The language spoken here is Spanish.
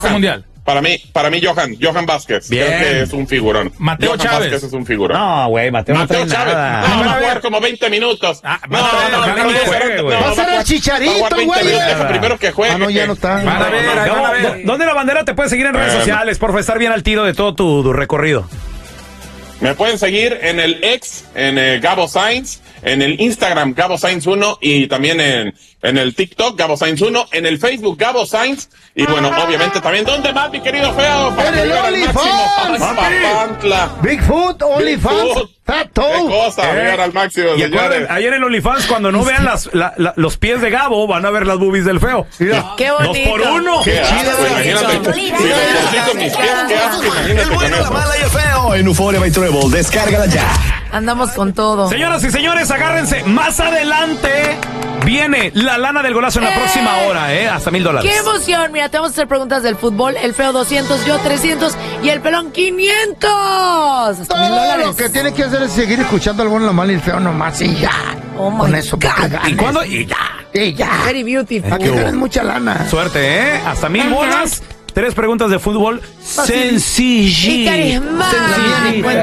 Mundial. Para mí, Johan Vázquez. Bien. Creo que es un figurón. Mateo Johan Chávez. Vázquez es un figurón. No, güey, Mateo no trae Chávez. nada. No, va a jugar como 20 minutos. Va a ser el Chicharito, güey. Deja primero que juegue. No, ya no está. Van a ver. ¿Dónde la bandera te puede seguir en redes sociales? Por estar bien al tiro de todo tu recorrido. Me pueden seguir en el X, en Gabo Sainz, en el Instagram Gabo Sainz 1 y también en el TikTok Gabo Sainz 1, en el Facebook Gabo Sainz y bueno, obviamente también, ¿dónde más, mi querido feo? En el OnlyFans. Papantla. Bigfoot, OnlyFans, Fat Qué Toe. cosa, llegar al máximo. Y acuérdense, ayer en OnlyFans, cuando no vean los pies de Gabo, van a ver las boobies del feo. Qué 2 bonito. por 1. Qué asco, imagínate. Si me con mis pies, qué asco, imagínate El con bueno, la eso. mala y el feo en Euphoria by Treble. Descárgala ya. Andamos con todo. Señoras y señores, agárrense. Más adelante viene la lana del golazo en la próxima hora, hasta $1,000. ¡Qué emoción! Mira, te vamos a hacer preguntas del fútbol. El feo 200, yo 300 y el pelón 500. Hasta Todo $1,000. lo que tiene que hacer es seguir escuchando al bueno, la mala y el feo nomás y ya. Oh my Con eso, para que God. ganes. ¿Y cuándo? Y ya. Y ya. Very beautiful. Para que ganes mucha lana. Suerte, hasta 1,000 bolas. 3 preguntas de fútbol Y sencillitas. carismáticas.